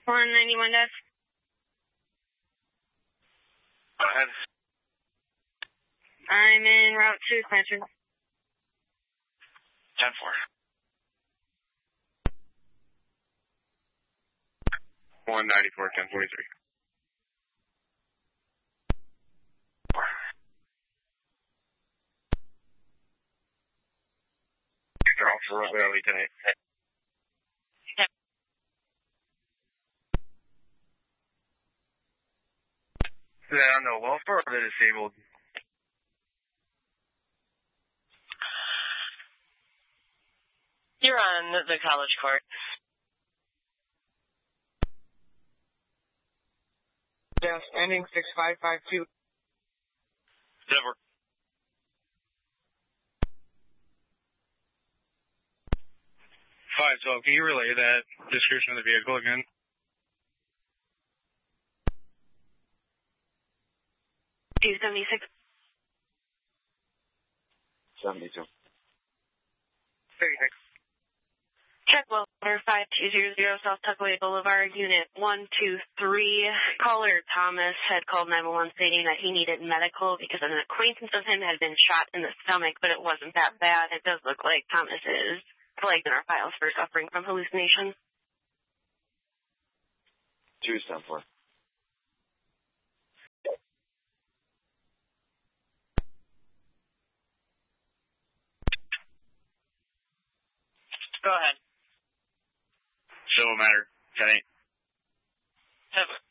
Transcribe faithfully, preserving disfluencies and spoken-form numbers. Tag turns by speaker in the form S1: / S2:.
S1: one ninety-one desk.
S2: Go ahead.
S1: I'm in route to Clanchard.
S2: ten four. one ninety-four, ten forty-three. They're all for early today.
S1: Yep.
S2: Is that on the welfare or the disabled?
S3: You're on the college court.
S4: Yes, ending six five five two.
S2: Denver. five twelve, can you relay that description of the vehicle again?
S1: two seventy-six.
S2: seventy-two.
S4: thirty-six.
S1: Check welder five two zero zero South Tuckaway Boulevard, Unit one two three. Caller Thomas had called nine one one stating that he needed medical because an acquaintance of him had been shot in the stomach, but it wasn't that bad. It does look like Thomas is flagged in our files for suffering from hallucination.
S2: two seven four.
S3: Go ahead.
S2: Civil matter, ten eight.
S3: Have